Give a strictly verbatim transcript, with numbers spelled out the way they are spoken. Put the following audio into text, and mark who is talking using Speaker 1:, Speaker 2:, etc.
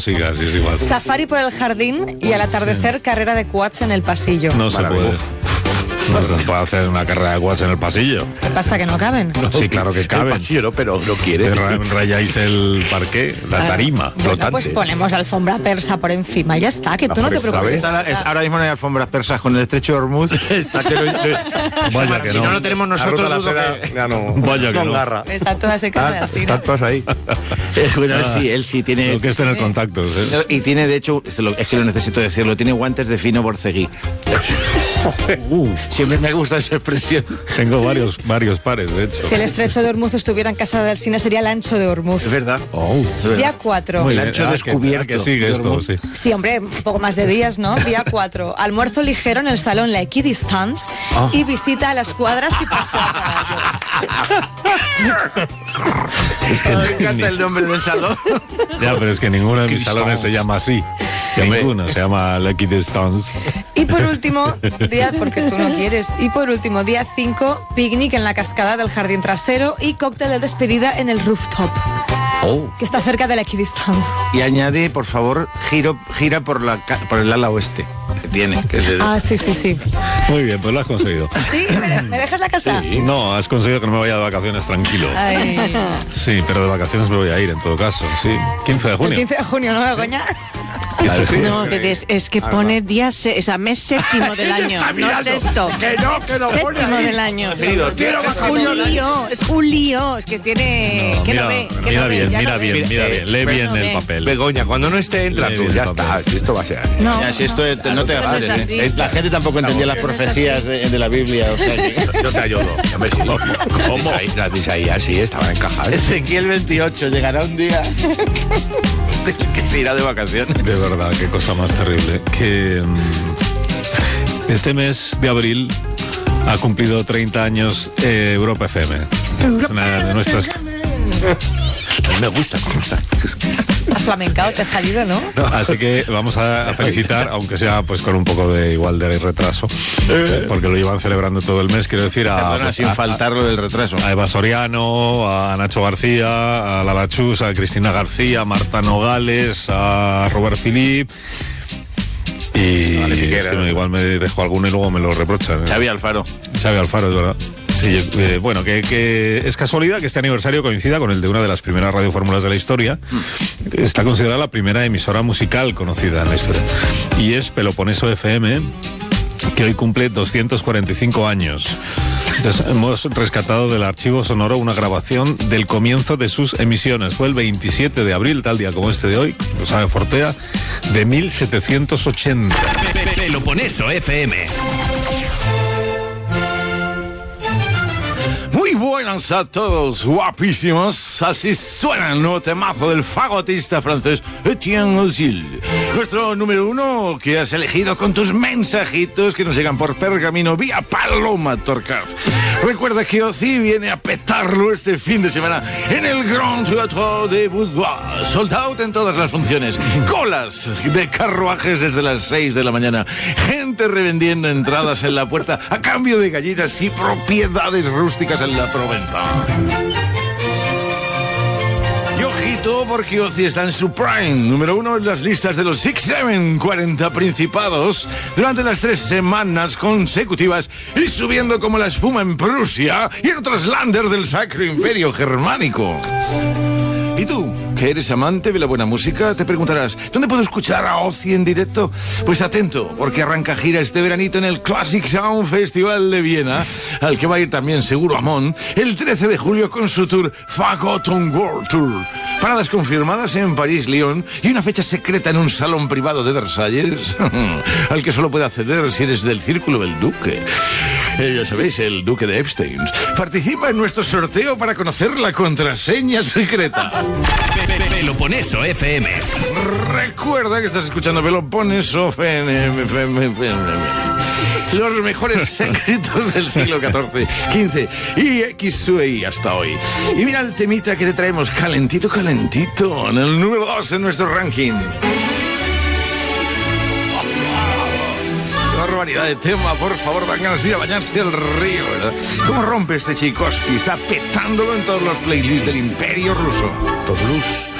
Speaker 1: sigas, es igual.
Speaker 2: Safari por el jardín y al atardecer sí. carrera de quads en el pasillo.
Speaker 1: No se puede. No se puede hacer una carrera de quads en el pasillo.
Speaker 2: ¿Qué pasa, que no caben?
Speaker 1: No, sí, claro que caben.
Speaker 3: El pasillo no, pero no quiere.
Speaker 1: Rayáis el parqué, la tarima
Speaker 2: bueno,
Speaker 1: flotante.
Speaker 2: Pues ponemos alfombra persa por encima, ya está, que tú no te preocupes.
Speaker 4: Ahora mismo no hay alfombras persas con el estrecho de Hormuz. Está que no,
Speaker 1: Vaya que
Speaker 4: si
Speaker 1: no.
Speaker 4: no lo tenemos nosotros,
Speaker 3: la seda,
Speaker 4: que...
Speaker 3: ya no.
Speaker 1: Vaya que no.
Speaker 3: Agarra.
Speaker 2: Están todas secadas así.
Speaker 3: Están todas ahí.
Speaker 4: Bueno, él sí, él sí tiene.
Speaker 1: Lo que es tener contactos. ¿eh?
Speaker 4: Y tiene, de hecho, es que lo necesito decirlo, tiene guantes de fino borceguí. Uh, siempre me gusta esa expresión.
Speaker 1: Tengo varios varios pares, de hecho.
Speaker 2: Si el estrecho de Hormuz estuviera en casa de Alsina, sería el ancho de Hormuz.
Speaker 4: Es verdad.
Speaker 1: Oh,
Speaker 2: es verdad. Día cuatro.
Speaker 4: El ancho
Speaker 1: ah,
Speaker 4: descubierto.
Speaker 1: Que, que sigue esto, sí.
Speaker 2: Sí, hombre, un poco más de días, ¿no? Día cuatro. Almuerzo ligero en el salón La Equidistance oh. y visita a las cuadras y paseo a caballo.
Speaker 4: Es que me encanta el nombre del salón.
Speaker 1: Ya, pero es que ninguno de mis salones se llama así. Que ninguno se llama La Equidistance.
Speaker 2: Y por último, día, porque tú no quieres, y por último, día cinco, picnic en la cascada del jardín trasero y cóctel de despedida en el rooftop, oh. que está cerca de la Equidistance.
Speaker 4: Y añade, por favor, giro, gira por, la, por el ala oeste, que tiene. Que es el...
Speaker 2: Ah, sí, sí, sí.
Speaker 1: Muy bien, pues lo has conseguido.
Speaker 2: ¿Sí? ¿Me, me dejas la casa?
Speaker 1: Sí. No, has conseguido que no me vaya de vacaciones tranquilo.
Speaker 2: Ay.
Speaker 1: Sí, pero de vacaciones me voy a ir en todo caso, sí. quince de junio.
Speaker 2: El quince de junio, ¿no me Begoña?
Speaker 5: No, es, es que pone día, se, es a mes séptimo del año, no sexto.
Speaker 3: Que no, que no
Speaker 5: séptimo
Speaker 3: pone
Speaker 5: del año.
Speaker 3: Preferido, quiero
Speaker 5: es julio, es julio, es que tiene...
Speaker 1: No,
Speaker 5: que
Speaker 1: mira,
Speaker 5: no ve, que
Speaker 1: mira
Speaker 5: no
Speaker 1: bien,
Speaker 5: ve,
Speaker 1: mira
Speaker 5: no
Speaker 1: bien,
Speaker 5: ve.
Speaker 1: mira bien, lee bien
Speaker 5: no
Speaker 1: el
Speaker 5: ve.
Speaker 1: papel.
Speaker 3: Begoña, cuando no esté, entra tú, ya está. Si esto va a ser así.
Speaker 5: No,
Speaker 4: ya, si esto es, no te
Speaker 5: no es así.
Speaker 4: ¿eh? La gente tampoco entendía las profecías de, de la Biblia, o sea que...
Speaker 3: Yo te ayudo. Hombre, sí. ¿Cómo? Las de Isaías, sí, estaban encajadas.
Speaker 4: Ezequiel veintiocho, llegará un día que se irá de vacaciones.
Speaker 1: De verdad, qué cosa más terrible. Que um, este mes de abril ha cumplido treinta años eh, Europa F M. Una de nuestras...
Speaker 3: Me gusta cómo está.
Speaker 2: A flamencao te ha salido, ¿no?
Speaker 1: No, así que vamos a, a felicitar, aunque sea pues con un poco de igual de retraso, porque lo llevan celebrando todo el mes, quiero decir, a,
Speaker 4: Perdona,
Speaker 1: a,
Speaker 4: sin
Speaker 1: a,
Speaker 4: faltar lo del retraso.
Speaker 1: A Eva Soriano, a Nacho García, a Lala Chus, a Cristina García, a Marta Nogales, a Robert Philip. Y vale, Piquera, no, igual me dejo alguno y luego me lo reprochan.
Speaker 4: Xavi Alfaro.
Speaker 1: Xavi Alfaro, es verdad. Sí, eh, bueno, que, que es casualidad que este aniversario coincida con el de una de las primeras radiofórmulas de la historia. Mm. Está considerada la primera emisora musical conocida en la historia. Y es Peloponeso F M, que hoy cumple doscientos cuarenta y cinco años. Entonces, hemos rescatado del archivo sonoro una grabación del comienzo de sus emisiones. Fue el veintisiete de abril, tal día como este de hoy, lo sabe Fortea, de mil setecientos ochenta.
Speaker 6: Peloponeso F M.
Speaker 4: Muy buenas a todos, guapísimos. Así suena el nuevo temazo del fagotista francés Etienne Ozil. Nuestro número uno que has elegido con tus mensajitos que nos llegan por pergamino vía Paloma Torcaz. Recuerda que Ozil viene a petarlo este fin de semana en el Grand Théâtre de Boudoir. Sold out en todas las funciones. Colas de carruajes desde las seis de la mañana. Gente revendiendo entradas en la puerta a cambio de gallinas y propiedades rústicas en la Provenza. Y ojito porque Ozzy está en su prime, número uno en las listas de los Six Seven, cuarenta principados durante las tres semanas consecutivas y subiendo como la espuma en Prusia y en otros landers del Sacro Imperio Germánico. ¿Y tú, que eres amante de la buena música, te preguntarás, ¿dónde puedo escuchar a Ozzy en directo? Pues atento, porque arranca gira este veranito en el Classic Sound Festival de Viena, al que va a ir también seguro Amón, el trece de julio con su tour Fagoton World Tour. Paradas confirmadas en París, Lyon y una fecha secreta en un salón privado de Versalles, al que solo puede acceder si eres del Círculo del Duque. Eh, ya sabéis, el Duque de Epstein. Participa en nuestro sorteo para conocer la contraseña secreta.
Speaker 6: Peloponeso F M.
Speaker 4: Recuerda que estás escuchando Peloponeso F M. Los mejores secretos del siglo catorce, quince y X Y hasta hoy. Y mira el temita que te traemos calentito, calentito, en el número dos en nuestro ranking. Qué barbaridad de tema, por favor, dan ganas de ir a bañarse el río, ¿verdad? ¿Cómo rompe este Tchaikovsky? Está petándolo en todos los playlists del Imperio Ruso.
Speaker 3: Blues.